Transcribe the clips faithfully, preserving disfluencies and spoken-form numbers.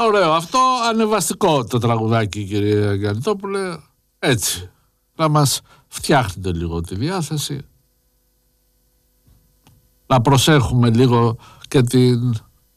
Ωραίο, αυτό ανεβαστικό το τραγουδάκι, κύριε Γιαννητόπουλε. Έτσι, να μας φτιάχνετε λίγο τη διάθεση, να προσέχουμε λίγο και την,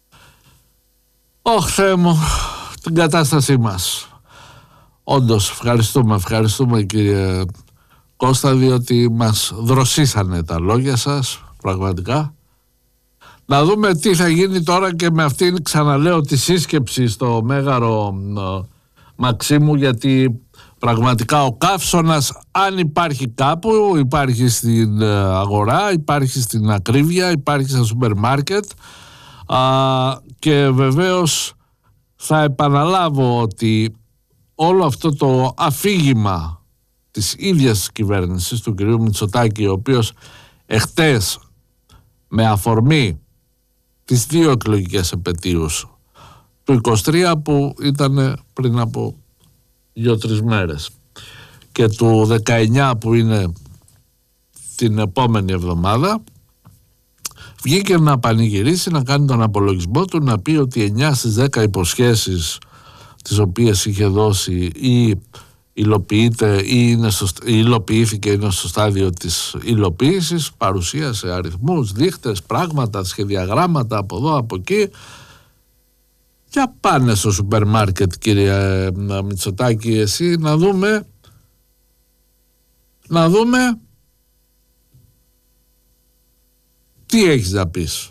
ωχ Θεέ μου, την κατάστασή μας. Όντως, ευχαριστούμε, ευχαριστούμε κύριε Κώστα, διότι μας δροσίσανε τα λόγια σας, πραγματικά. Να δούμε τι θα γίνει τώρα και με αυτήν, ξαναλέω, τη σύσκεψη στο Μέγαρο Μαξίμου, γιατί πραγματικά ο καύσωνας, αν υπάρχει κάπου, υπάρχει στην αγορά, υπάρχει στην ακρίβεια, υπάρχει στα σούπερ μάρκετ, α, και βεβαίως θα επαναλάβω ότι όλο αυτό το αφήγημα της ίδιας της κυβέρνησης του κυρίου Μητσοτάκη, ο οποίος εχτες με αφορμή τις δύο εκλογικές επετείους του είκοσι τρία που ήταν πριν από δύο-τρεις μέρες και του δεκαεννιά που είναι την επόμενη εβδομάδα, βγήκε να πανηγυρίσει, να κάνει τον απολογισμό του, να πει ότι εννιά στις δέκα υποσχέσεις τις οποίες είχε δώσει ή υλοποιείται ή είναι στο, υλοποιήθηκε, είναι στο στάδιο της υλοποίησης, παρουσίασε αριθμούς, δείχτες, πράγματα, σχεδιαγράμματα από εδώ, από εκεί. Για πάνε στο σούπερ μάρκετ, κύριε Μητσοτάκη, εσύ, να δούμε να δούμε τι έχεις να πεις.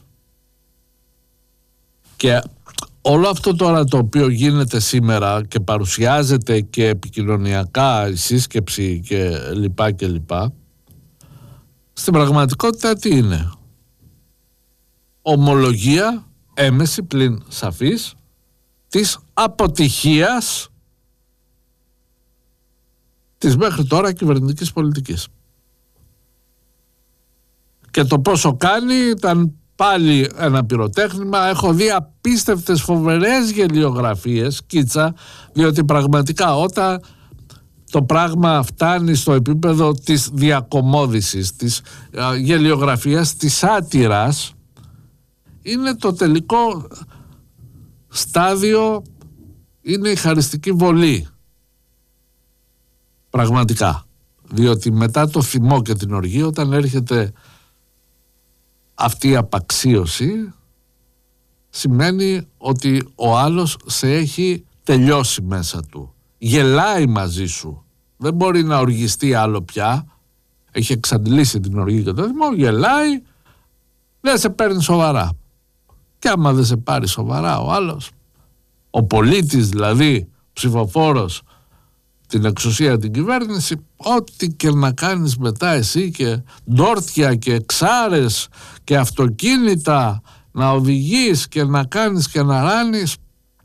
Και όλο αυτό τώρα το οποίο γίνεται σήμερα και παρουσιάζεται και επικοινωνιακά, η σύσκεψη και λοιπά και λοιπά, στην πραγματικότητα τι είναι? Ομολογία έμεση πλην σαφής της αποτυχίας της μέχρι τώρα κυβερνητικής πολιτικής. Και το πόσο κάνει ήταν πάλι ένα πυροτέχνημα. Έχω δει απίστευτες φοβερές γελιογραφίες, κίτσα, διότι πραγματικά όταν το πράγμα φτάνει στο επίπεδο της διακομόδησης, της α, γελιογραφίας, της σάτυρας, είναι το τελικό στάδιο, είναι η χαριστική βολή. Πραγματικά. Διότι μετά το θυμό και την οργή, όταν έρχεται αυτή η απαξίωση, σημαίνει ότι ο άλλος σε έχει τελειώσει μέσα του. Γελάει μαζί σου. Δεν μπορεί να οργιστεί άλλο πια. Έχει εξαντλήσει την οργή και το θυμό, γελάει, δεν σε παίρνει σοβαρά. Και άμα δεν σε πάρει σοβαρά ο άλλος, ο πολίτης δηλαδή, ψηφοφόρος, την εξουσία, την κυβέρνηση, ό,τι και να κάνεις μετά εσύ και ντόρτια και εξάρες και αυτοκίνητα να οδηγείς και να κάνεις και να ράνεις,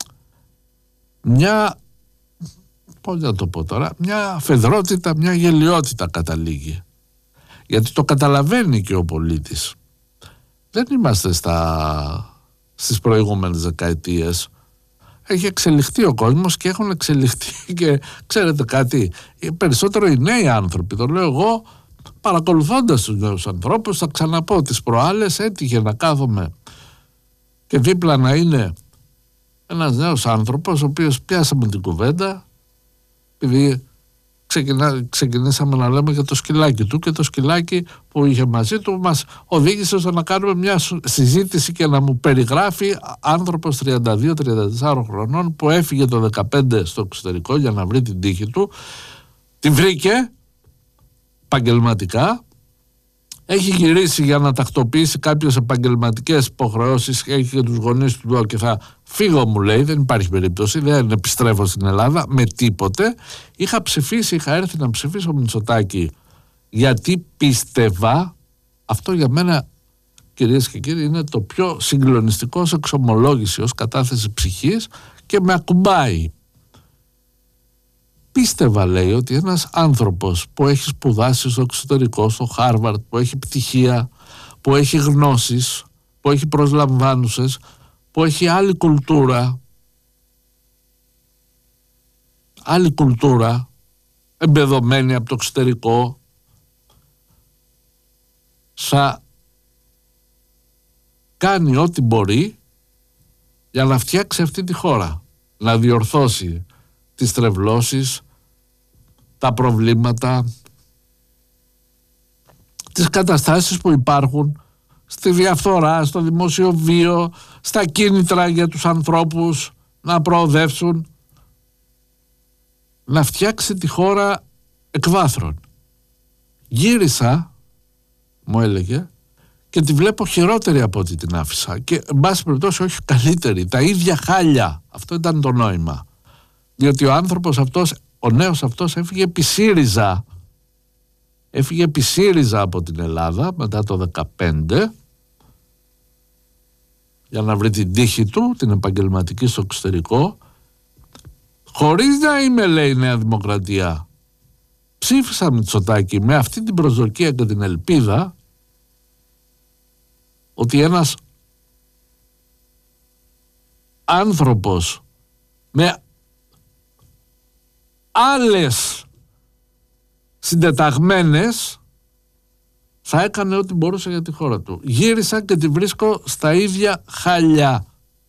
μια, πώς να το πω τώρα, μια φεδρότητα, μια γελιότητα καταλήγει. Γιατί το καταλαβαίνει και ο πολίτης. Δεν είμαστε στα, στις προηγούμενες δεκαετίες. Έχει εξελιχθεί ο κόσμος και έχουν εξελιχθεί και ξέρετε κάτι, περισσότερο οι νέοι άνθρωποι, το λέω εγώ παρακολουθώντας τους νέους ανθρώπους. Θα ξαναπώ, τις προάλλες έτυχε να κάθομαι και δίπλα να είναι ένας νέος άνθρωπος, ο οποίος πιάσαμε την κουβέντα επειδή ξεκινά, ξεκινήσαμε να λέμε για το σκυλάκι του, και το σκυλάκι που είχε μαζί του μας οδήγησε ώστε να κάνουμε μια συζήτηση και να μου περιγράφει άνθρωπος τριάντα δύο τριάντα τέσσερα χρονών που έφυγε το δεκαπέντε στο εξωτερικό για να βρει την τύχη του, την βρήκε επαγγελματικά, έχει γυρίσει για να τακτοποιήσει κάποιες επαγγελματικές υποχρεώσεις, έχει και τους γονείς του εδώ και θα φύγω, μου λέει, δεν υπάρχει περίπτωση, δεν επιστρέφω στην Ελλάδα με τίποτε. Είχα ψηφίσει, είχα έρθει να ψηφίσω Μητσοτάκη γιατί πίστευα, αυτό για μένα κυρίες και κύριοι είναι το πιο συγκλονιστικό ως εξομολόγηση, ως κατάθεση ψυχής, και με ακουμπάει. Πίστευα, λέει, ότι ένας άνθρωπος που έχει σπουδάσει στο εξωτερικό, στο Χάρβαρντ, που έχει πτυχία, που έχει γνώσεις, που έχει προσλαμβάνουσες, που έχει άλλη κουλτούρα, άλλη κουλτούρα, εμπεδωμένη από το εξωτερικό, θα κάνει ό,τι μπορεί για να φτιάξει αυτή τη χώρα. να διορθώσει τις τρευλώσεις, τα προβλήματα, τις καταστάσεις που υπάρχουν στη διαφθορά, στο δημόσιο βίο, στα κίνητρα για τους ανθρώπους να προοδεύσουν, να φτιάξει τη χώρα εκ βάθρων. Γύρισα, μου έλεγε, και τη βλέπω χειρότερη από ό,τι την άφησα, και εν πάση περιπτώσει όχι καλύτερη, τα ίδια χάλια. Αυτό ήταν το νόημα, διότι ο άνθρωπος αυτός, ο νέος αυτός, έφυγε επί ΣΥΡΙΖΑ έφυγε επί ΣΥΡΙΖΑ από την Ελλάδα μετά το δεκαπέντε για να βρει την τύχη του, την επαγγελματική, στο εξωτερικό, χωρίς να είμαι, λέει, Νέα Δημοκρατία. Ψήφισα Μητσοτάκη με αυτή την προσδοκία και την ελπίδα ότι ένας άνθρωπος με άλλες συντεταγμένες θα έκανε ό,τι μπορούσε για τη χώρα του. Γύρισα και τη βρίσκω στα ίδια χαλιά.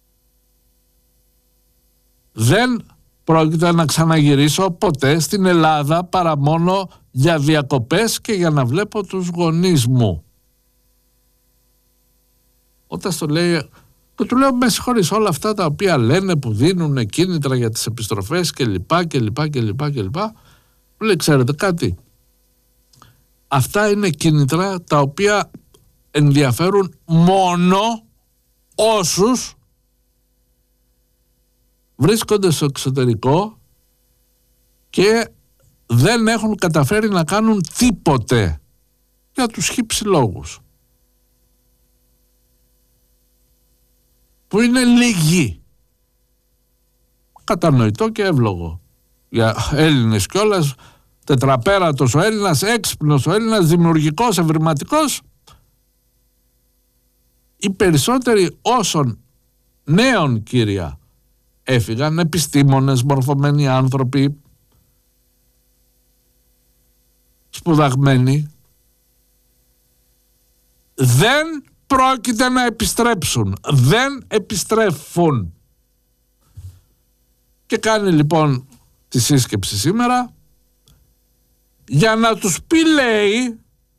Δεν πρόκειται να ξαναγυρίσω ποτέ στην Ελλάδα παρά μόνο για διακοπές και για να βλέπω τους γονείς μου. Όταν στο λέει, και του λέω, με συγχωρείς, όλα αυτά τα οποία λένε που δίνουν κίνητρα για τις επιστροφές και λοιπά και λοιπά και λοιπά και λοιπά, μου λέει, ξέρετε κάτι, αυτά είναι κίνητρα τα οποία ενδιαφέρουν μόνο όσους βρίσκονται στο εξωτερικό και δεν έχουν καταφέρει να κάνουν τίποτε για τους χύψη λόγους, που είναι λίγοι. Κατανοητό και εύλογο για Έλληνες κιόλας, τετραπέρατος ο Έλληνας, έξυπνος ο Έλληνας, δημιουργικός, ευρηματικός. Οι περισσότεροι όσων νέων, κύρια, έφυγαν, επιστήμονες, μορφωμένοι άνθρωποι, σπουδαγμένοι, δεν πρόκειται να επιστρέψουν, δεν επιστρέφουν. Και κάνει λοιπόν τη σύσκεψη σήμερα για να τους πει, λέει,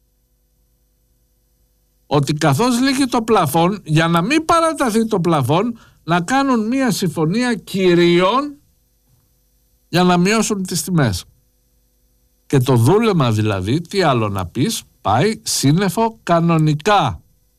ότι καθώς λύγει το πλαφόν, για να μην παραταθεί το πλαφόν, να κάνουν μία συμφωνία κυρίων για να μειώσουν τις τιμές. Και το δούλεμα δηλαδή, τι άλλο να πεις, πάει σύννεφο κανονικά.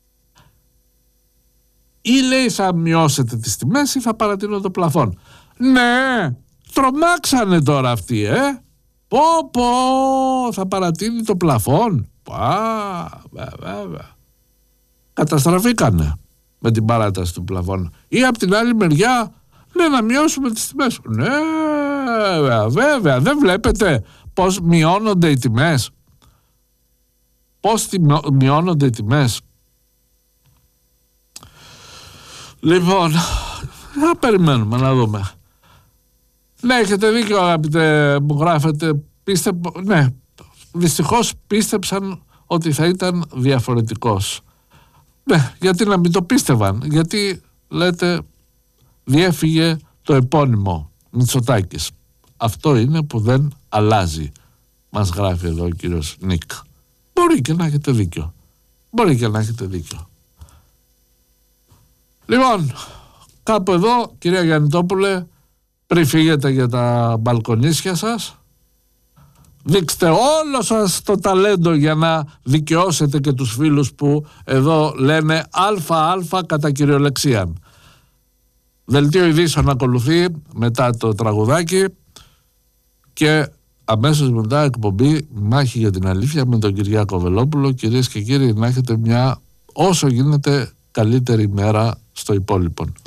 Ή λέει θα μειώσετε τις τιμές ή θα παρατείνω το πλαφόν. Ναι, τρομάξανε τώρα αυτοί, ε. Πω πω, θα παρατείνει το πλαφόν. Πα, βέβαια. Καταστραφήκανε με την παράταση του πλαφών. Ή από την άλλη μεριά, ναι, να μειώσουμε τις τιμές. Ναι, βέβαια, βέβαια. Δεν βλέπετε πώς μειώνονται οι τιμές. Πώς μειώνονται οι τιμές. Λοιπόν, θα περιμένουμε να δούμε. Ναι, έχετε δίκιο, αγαπητέ, μου γράφετε. Πίστε, ναι, δυστυχώς πίστεψαν ότι θα ήταν διαφορετικός. Ναι, γιατί να μην το πίστευαν, γιατί λέτε διέφυγε το επώνυμο Μητσοτάκης. Αυτό είναι που δεν αλλάζει, μας γράφει εδώ ο κύριος Νίκ. Μπορεί και να έχετε δίκιο. Μπορεί και να έχετε δίκιο. Λοιπόν, κάπου εδώ, κυρία Γιαννητόπουλε, πριν φύγετε για τα μπαλκονίσια σας, δείξτε όλο σας το ταλέντο για να δικαιώσετε και τους φίλους που εδώ λένε αλφα-αλφα κατά κυριολεξία. Δελτίο ειδήσεων ακολουθεί μετά το τραγουδάκι και αμέσως μετά εκπομπή Μάχη για την Αλήθεια με τον Κυριάκο Βελόπουλο. Κυρίες και κύριοι, να έχετε μια όσο γίνεται καλύτερη μέρα στο υπόλοιπο.